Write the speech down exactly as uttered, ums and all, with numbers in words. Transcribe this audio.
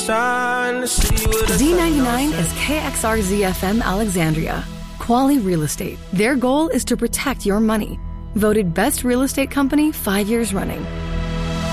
trying to see what Z ninety-nine is K X R Z F M Alexandria. Quali Real Estate. Their goal is to protect your money. Voted best real estate company five years running.